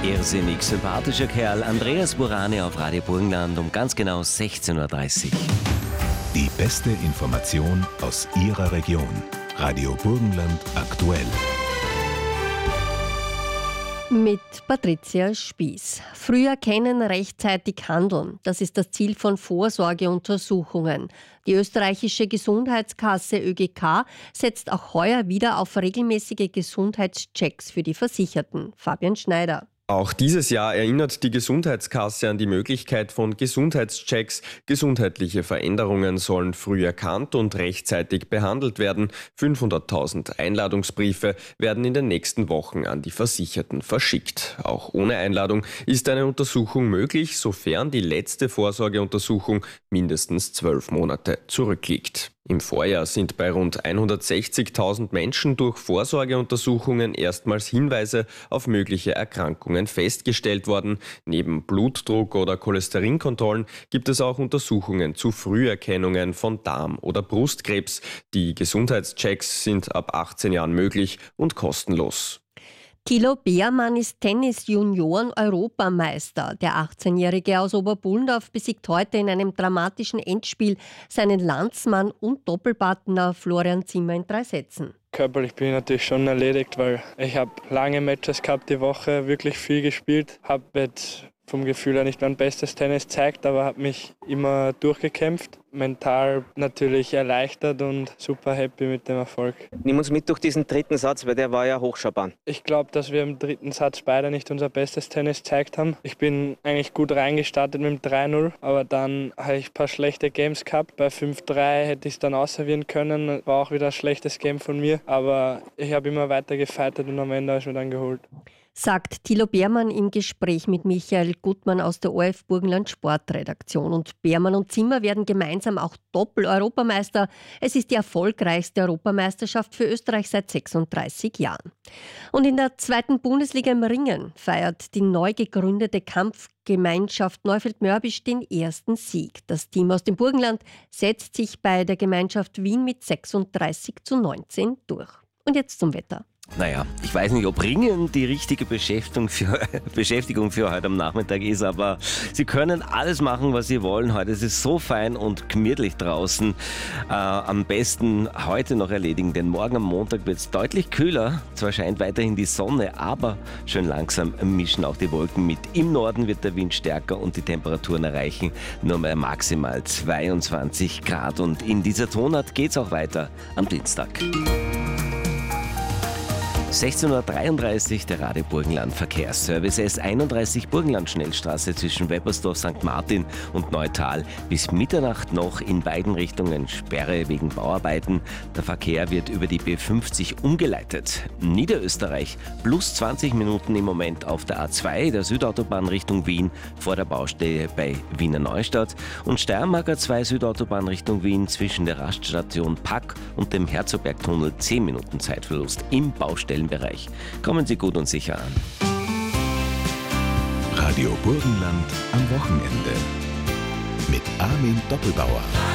Irrsinnig sympathischer Kerl, Andreas Burani auf Radio Burgenland um ganz genau 16.30 Uhr. Die beste Information aus Ihrer Region. Radio Burgenland aktuell. Mit Patricia Spieß. Früh erkennen, rechtzeitig handeln. Das ist das Ziel von Vorsorgeuntersuchungen. Die österreichische Gesundheitskasse ÖGK setzt auch heuer wieder auf regelmäßige Gesundheitschecks für die Versicherten. Fabian Schneider. Auch dieses Jahr erinnert die Gesundheitskasse an die Möglichkeit von Gesundheitschecks. Gesundheitliche Veränderungen sollen früh erkannt und rechtzeitig behandelt werden. 500.000 Einladungsbriefe werden in den nächsten Wochen an die Versicherten verschickt. Auch ohne Einladung ist eine Untersuchung möglich, sofern die letzte Vorsorgeuntersuchung mindestens 12 Monate zurückliegt. Im Vorjahr sind bei rund 160.000 Menschen durch Vorsorgeuntersuchungen erstmals Hinweise auf mögliche Erkrankungen festgestellt worden. Neben Blutdruck- oder Cholesterinkontrollen gibt es auch Untersuchungen zu Früherkennungen von Darm- oder Brustkrebs. Die Gesundheitschecks sind ab 18 Jahren möglich und kostenlos. Thilo Beermann ist Tennis-Junioren-Europameister. Der 18-Jährige aus Oberbullendorf besiegt heute in einem dramatischen Endspiel seinen Landsmann und Doppelpartner Florian Zimmer in 3 Sätzen. Körperlich bin ich natürlich schon erledigt, weil ich habe lange Matches gehabt die Woche, wirklich viel gespielt. Habe jetzt vom Gefühl her nicht mein bestes Tennis gezeigt, aber habe mich immer durchgekämpft. Mental natürlich erleichtert und super happy mit dem Erfolg. Nimm uns mit durch diesen dritten Satz, weil der war ja hochschabern. Ich glaube, dass wir im dritten Satz beide nicht unser bestes Tennis gezeigt haben. Ich bin eigentlich gut reingestartet mit dem 3-0, aber dann habe ich ein paar schlechte Games gehabt. Bei 5-3 hätte ich es dann ausservieren können. War auch wieder ein schlechtes Game von mir, aber ich habe immer weiter gefightet und am Ende habe ich mir dann geholt. Sagt Thilo Beermann im Gespräch mit Michael Gutmann aus der ORF Burgenland Sportredaktion. Und Beermann und Zimmer werden gemeinsam auch Doppel-Europameister. Es ist die erfolgreichste Europameisterschaft für Österreich seit 36 Jahren. Und in der 2. Bundesliga im Ringen feiert die neu gegründete Kampfgemeinschaft Neufeld-Mörbisch den ersten Sieg. Das Team aus dem Burgenland setzt sich bei der Gemeinschaft Wien mit 36:19 durch. Und jetzt zum Wetter. Naja, ich weiß nicht, ob Ringen die richtige Beschäftigung für heute am Nachmittag ist, aber Sie können alles machen, was Sie wollen heute. Es ist so fein und gemütlich draußen. Am besten heute noch erledigen, denn morgen am Montag wird es deutlich kühler. Zwar scheint weiterhin die Sonne, aber schön langsam mischen auch die Wolken mit. Im Norden wird der Wind stärker und die Temperaturen erreichen nur mehr maximal 22 Grad. Und in dieser Tonart geht es auch weiter am Dienstag. 16.33 Uhr, der Radio Burgenland Verkehrsservice. S31 Burgenland Schnellstraße zwischen Weppersdorf, St. Martin und Neutal. Bis Mitternacht noch in beiden Richtungen Sperre wegen Bauarbeiten. Der Verkehr wird über die B50 umgeleitet. Niederösterreich plus 20 Minuten im Moment auf der A2, der Südautobahn Richtung Wien, vor der Baustelle bei Wiener Neustadt. Und Steiermark A2 Südautobahn Richtung Wien zwischen der Raststation Pack und dem Herzogbergtunnel 10 Minuten Zeitverlust im Baustellenbereich. Kommen Sie gut und sicher an. Radio Burgenland am Wochenende. Mit Armin Doppelbauer.